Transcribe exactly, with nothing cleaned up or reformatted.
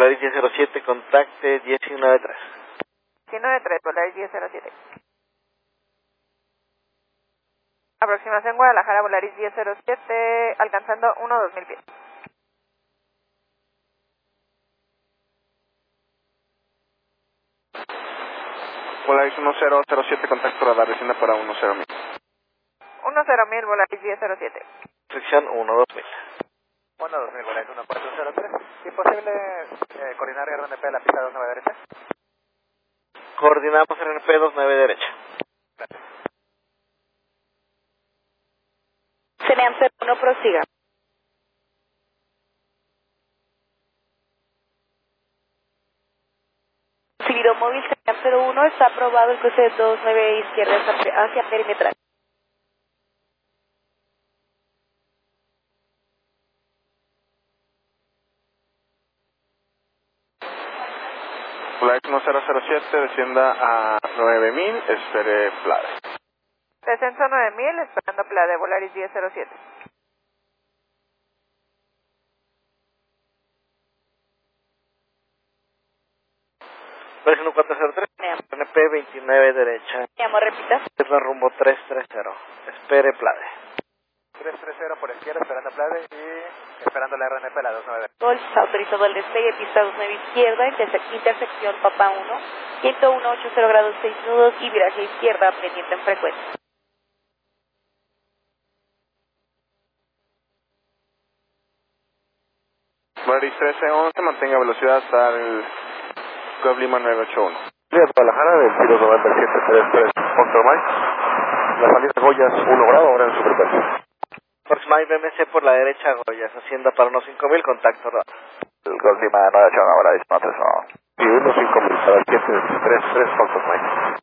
Volaris diez cero siete, contacte diecinueve tres. diecinueve tres, Volaris diez cero siete. Aproximación Guadalajara, Volaris diez cero siete, alcanzando uno dos mil pies. Volaris uno cero cero siete, contacto radar, descienda para uno cero mil. uno cero mil, Volaris diez cero siete. Sección uno dos mil. uno dos mil, Volaris uno cuatro cero tres. ¿Imposible eh, coordinar R N P de la pista dos nueve derecha? Coordinamos R N P dos nueve derecha. Gracias. Seneam cero uno, prosiga. Recibido móvil Seneam cero uno, está aprobado el cruce de dos nueve izquierda hacia, hacia perimetral. Volaris uno cero cero siete, descienda a nueve mil, espere Plade. Descenso nueve mil, esperando Plade, Volaris diez cero siete. Volaris uno cuatro cero tres, Seneam. R N P veintinueve derecha. Llamo, repita. Tierra rumbo tres tres cero. Espere Plade. tres tres cero por izquierda, esperando Plade y esperando la R N P la dos nueve. Golf, autorizado el despegue, pista dos nueve izquierda, intersec- intersección Papa uno, ciento uno ochenta grados seis nudos y viraje izquierda, pendiente en frecuencia. Volaris trece once, mantenga velocidad hasta el Golf Lima nueve ocho uno. Línea Guadalajara del Kilo noventa y siete treinta y tres, Foxtrot Mike. La salida Goyas uno grado, ahora en superficie. Foxmite B M C por la derecha, Goyas, hacienda para unos cinco mil, contacto radar. El Golf Lima nueve ocho uno, ahora es tres uno. Y uno cinco mil para el siete tres tres, Foxtrot Mike.